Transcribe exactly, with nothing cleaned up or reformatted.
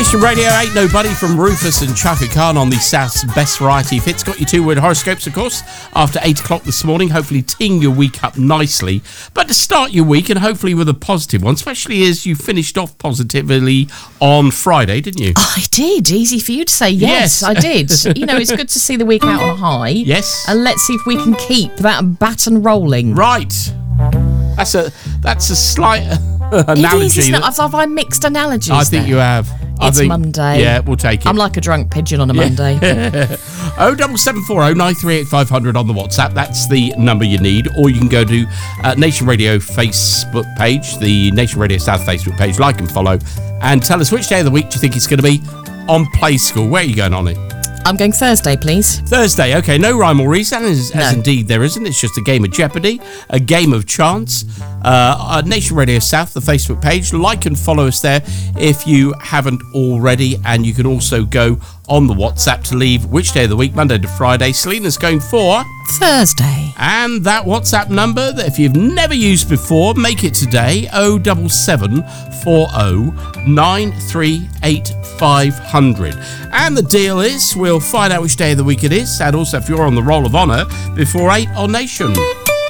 Nation Radio, Ain't Nobody from Rufus and Chaka Khan on the South's Best Variety of Hits. Got your two-word horoscopes, of course, after eight o'clock this morning, hopefully teeing your week up nicely. But to start your week, and hopefully with a positive one, especially as you finished off positively on Friday, didn't you? I did. Easy for you to say. Yes, Yes. I did. You know, it's good to see the week out on a high. Yes. And let's see if we can keep that baton rolling. Right. That's a that's a slight analogy. It is, isn't it? that- Have I mixed analogies I think there? you have. I It's think, Monday. Yeah, we'll take it. I'm like a drunk pigeon on a Monday. oh double seven four oh nine three eight five hundred on the WhatsApp. That's the number you need. Or you can go to uh, Nation Radio Facebook page, the Nation Radio South Facebook page. Like and follow, and tell us which day of the week do you think it's going to be on Play School. Where are you going on it? I'm going Thursday, please. Thursday, okay, no rhyme or reason, as, as No. indeed there isn't. It's just a game of Jeopardy, a game of chance. Uh, uh, Nation Radio South, the Facebook page. Like and follow us there if you haven't already. And you can also go on the WhatsApp to leave which day of the week, Monday to Friday. Selena's going for... Thursday. And that WhatsApp number that if you've never used before, make it today, oh seven seven four oh nine three eight five hundred. And the deal is, we'll find out which day of the week it is, and also if you're on the roll of honour, before eight on Nation.